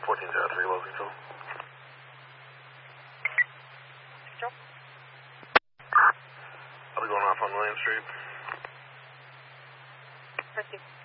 1403, Loveyville. I'll be going off on William Street. Thank you.